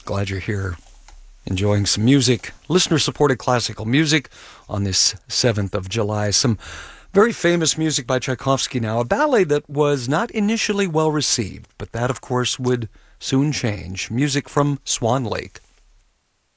Glad you're here enjoying some music, listener-supported classical music on this 7th of July. Some very famous music by Tchaikovsky now, a ballet that was not initially well received, but that, of course, would soon change. Music from Swan Lake.